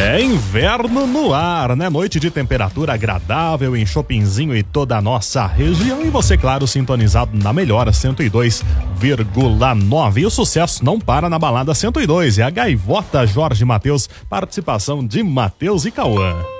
É inverno no ar, né? Noite de temperatura agradável em Chopinzinho e toda a nossa região. E você, claro, sintonizado na melhor 102,9. E o sucesso não para na balada 102. É a Gaivota Jorge Mateus, participação de Mateus e Cauã.